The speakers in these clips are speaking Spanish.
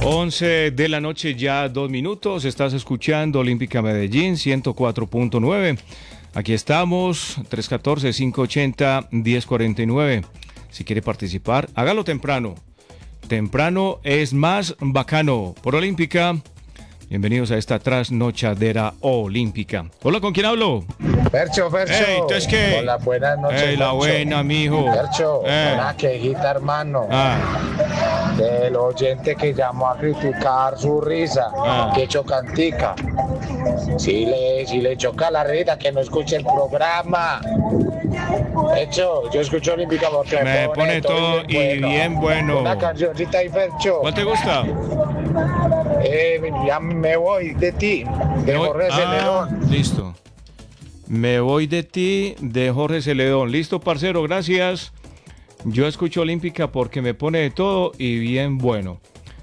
11 de la noche, ya 2 minutos. Estás escuchando Olímpica Medellín 104.9. Aquí estamos, 314-580-1049. Si quiere participar, hágalo temprano. Temprano es más bacano. Por Olímpica, bienvenidos a esta trasnochadera olímpica. Hola, ¿con quién hablo? Fercho. Hey, ¿entonces qué? Hola, buenas noches. Hey, la Fercho. buena, mijo. Fercho, una quejita, hermano. Del oyente que llamó a criticar su risa. Que chocantica. Si le choca la risa, que no escuche el programa. Fercho, yo escucho Olímpica porque me pone todo y bien bueno. Una cancioncita ahí, Fercho. ¿Cuál te gusta? Ya me voy de ti, de Jorge Celedón. Listo. Me voy de ti, de Jorge Celedón. Listo, parcero, gracias. Yo escucho Olímpica porque me pone de todo y bien bueno.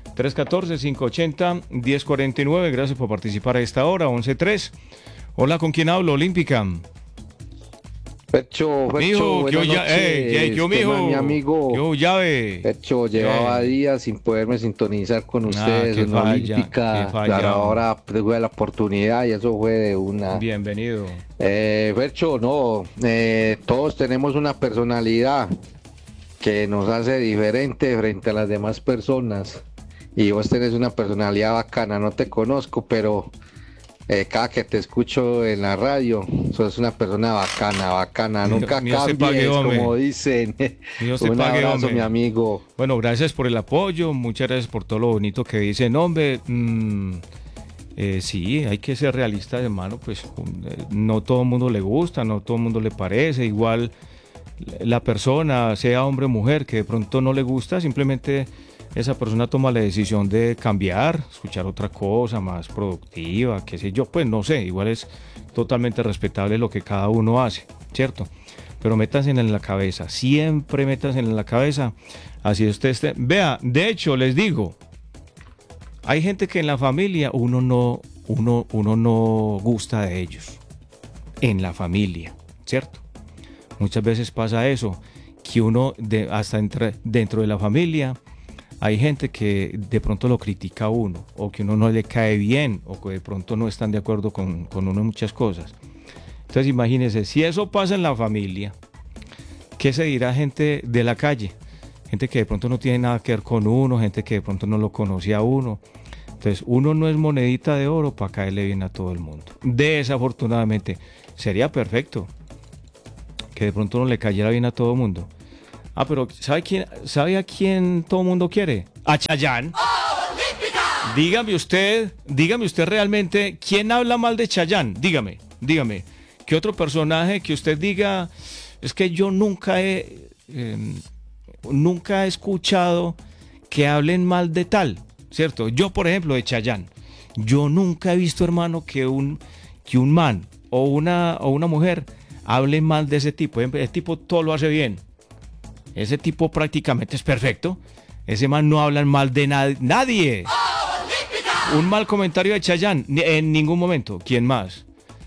314-580-1049. Gracias por participar a esta hora, 11:03. Hola, ¿con quién hablo? Olímpica. Fercho, Mijo, buenas noches. yo, mijo. Mi amigo. Yo, llave. Fercho, llevaba días sin poderme sintonizar con ustedes en Olímpica. Claro, ahora tuve la oportunidad y eso fue de una. Bienvenido. Fercho, no, todos tenemos una personalidad que nos hace diferente frente a las demás personas. Y vos tenés una personalidad bacana, no te conozco, pero cada que te escucho en la radio, sos una persona bacana, nunca cambies, como dicen. Un abrazo, mi amigo. Bueno, gracias por el apoyo, muchas gracias por todo lo bonito que dicen, hombre. Sí, hay que ser realistas, hermano, pues no todo el mundo le gusta, no todo el mundo le parece, igual la persona, sea hombre o mujer, que de pronto no le gusta, simplemente esa persona toma la decisión de cambiar, escuchar otra cosa más productiva, qué sé yo, pues no sé, igual es totalmente respetable lo que cada uno hace, ¿cierto? Pero métanse en la cabeza, siempre métanse en la cabeza, así usted esté. Vea, de hecho, les digo, hay gente que en la familia uno no gusta de ellos, en la familia, ¿cierto? Muchas veces pasa eso, que uno hasta dentro de la familia hay gente que de pronto lo critica a uno, o que uno no le cae bien, o que de pronto no están de acuerdo con uno en muchas cosas. Entonces imagínense, si eso pasa en la familia, ¿qué se dirá gente de la calle? Gente que de pronto no tiene nada que ver con uno, gente que de pronto no lo conoce a uno. Entonces uno no es monedita de oro para caerle bien a todo el mundo. Desafortunadamente, sería perfecto que de pronto no le cayera bien a todo el mundo. Pero ¿sabe a quién todo el mundo quiere? A Chayanne. Dígame usted realmente, ¿quién habla mal de Chayanne? Dígame. ¿Qué otro personaje que usted diga, es que yo nunca he escuchado que hablen mal de tal, ¿cierto? Yo, por ejemplo, de Chayanne, yo nunca he visto, hermano, que un man o una mujer hable mal de ese tipo. El tipo todo lo hace bien. Ese tipo prácticamente es perfecto. Ese man no habla mal de nadie. Un mal comentario de Chayanne en ningún momento. ¿Quién más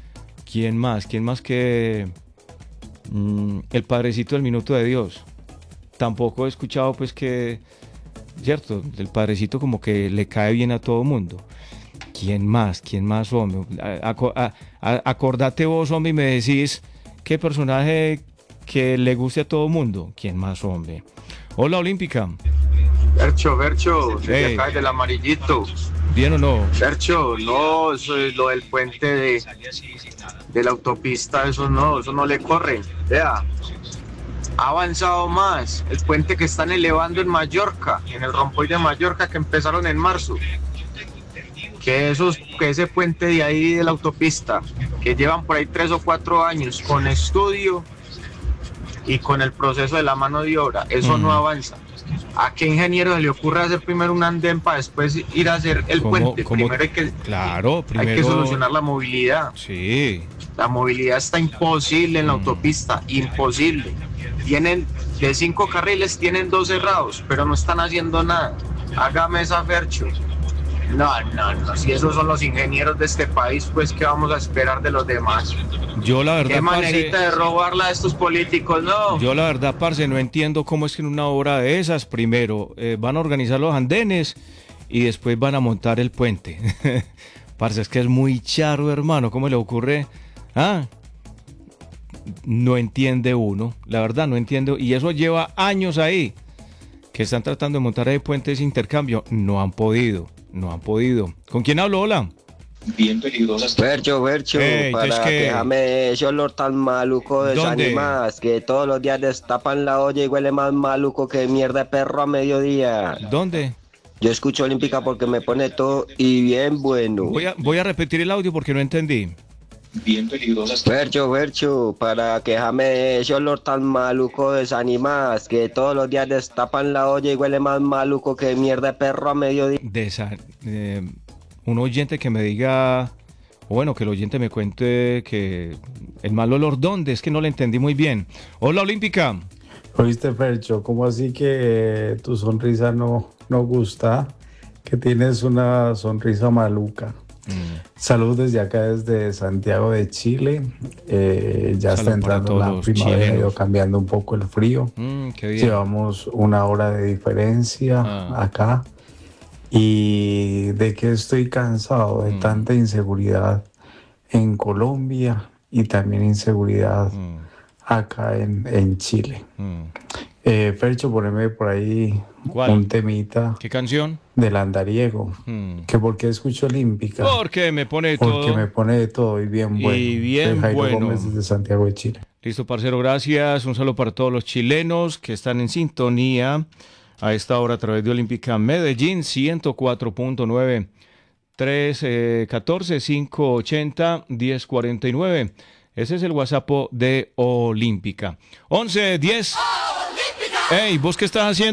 que el padrecito del Minuto de Dios? Tampoco he escuchado pues que, cierto, el padrecito como que le cae bien a todo mundo. ¿Quién más, hombre? Acordate vos, hombre, y me decís qué personaje que le guste a todo mundo. ¿Quién más, hombre? Hola, Olímpica. Fercho, desde acá del Amarillito. ¿Bien o no? Fercho, no, eso es lo del puente de la autopista, eso no le corre. Vea, ha avanzado más el puente que están elevando en Mallorca, en el Rompoy de Mallorca, que empezaron en marzo. Que ese puente de ahí de la autopista, que llevan por ahí 3 o 4 años con estudio y con el proceso de la mano de obra, eso no avanza. ¿A qué ingeniero se le ocurre hacer primero un andén para después ir a hacer el puente? Primero hay que solucionar la movilidad. Sí. La movilidad está imposible en la autopista, imposible. Tienen de 5 carriles, tienen 2 cerrados, pero no están haciendo nada. Hágame esa, Fercho. No, si esos son los ingenieros de este país, pues ¿qué vamos a esperar de los demás? Yo la verdad, qué manerita de robarla a estos políticos, ¿no? Yo la verdad, parce, no entiendo cómo es que en una obra de esas, primero van a organizar los andenes y después van a montar el puente. Parce, es que es muy charro, hermano. ¿Cómo le ocurre? Ah, no entiende uno. La verdad, no entiendo. Y eso lleva años ahí. Que están tratando de montar el puente de intercambio. No han podido. ¿Con quién hablo? Hola. Bien peligrosas. Vercho, Ey, para ¿qué? quejarme ese olor tan maluco de ¿Dónde? animas, que todos los días destapan la olla y huele más maluco que mierda de perro a mediodía. ¿Dónde? Yo escucho Olímpica porque me pone todo y bien bueno. Voy a repetir el audio porque no entendí. Bien peligrosas. Vercho, para quejarme ese olor tan maluco de animas, que todos los días destapan la olla y huele más maluco que mierda de perro a mediodía. Un oyente que me diga, o bueno, que el oyente me cuente que el mal olor, ¿dónde? Es que no le entendí muy bien. Hola, Olímpica. Oíste, Fercho, ¿cómo así que tu sonrisa no gusta? Que tienes una sonrisa maluca. Salud desde acá, desde Santiago de Chile. Ya está entrando la primavera, ha ido cambiando un poco el frío. Qué bien. Llevamos una hora de diferencia acá. Y de que estoy cansado de tanta inseguridad en Colombia y también inseguridad acá en Chile. Fercho, poneme por ahí un temita. ¿Qué canción? Del andariego. Que porque escucho Olímpica. Porque me pone de todo. Porque me pone de todo y bien bueno. Y bien Jairo bueno. Gómez desde Santiago de Chile. Listo, parcero, gracias. Un saludo para todos los chilenos que están en sintonía a esta hora a través de Olímpica Medellín 104.9 314-580-1049. Ese es el WhatsApp de Olímpica. 11-10. ¡Olímpica! Hey, ¿vos qué estás haciendo?